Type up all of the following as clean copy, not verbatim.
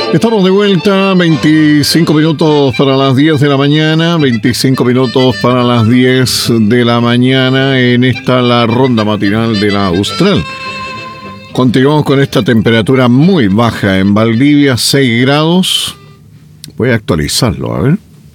Estamos de vuelta, 25 minutos para las 10 de la mañana, 25 minutos para las 10 de la mañana en esta la ronda matinal de la Austral. Continuamos con esta temperatura muy baja en Valdivia, 6 grados. Voy a actualizarlo, a ver.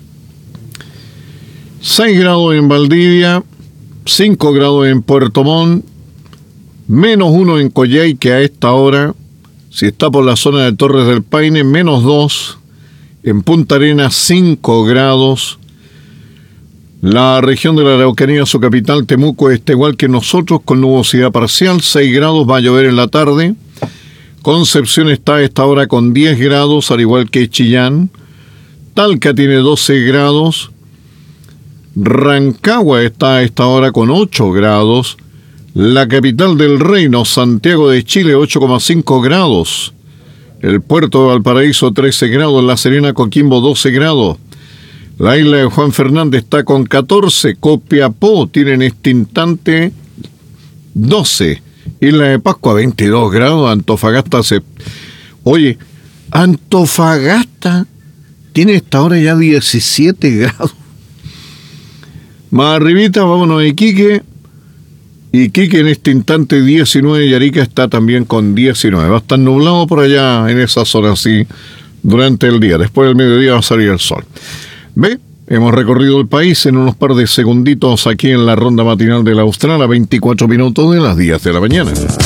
6 grados en Valdivia, 5 grados en Puerto Montt, menos 1 en Coyhaique a esta hora. Si está por la zona de Torres del Paine, menos 2. En Punta Arenas, 5 grados. La región de la Araucanía, su capital, Temuco, está igual que nosotros, con nubosidad parcial, 6 grados, va a llover en la tarde. Concepción está a esta hora con 10 grados, al igual que Chillán. Talca tiene 12 grados. Rancagua está a esta hora con 8 grados. La capital del reino, Santiago de Chile, 8,5 grados. El puerto de Valparaíso, 13 grados. La Serena, Coquimbo, 12 grados. La isla de Juan Fernández está con 14. Copiapó tiene en este instante 12. Isla de Pascua, 22 grados. Antofagasta Oye, Antofagasta tiene esta hora ya 17 grados. Más arribita, vámonos a Iquique. Iquique en este instante 19 y Arica está también con 19. Va a estar nublado por allá en esa zona así durante el día. Después del mediodía va a salir el sol. ¿Ve? Hemos recorrido el país en unos par de segunditos aquí en la ronda matinal de la Austral a 24 minutos de las 10 de la mañana.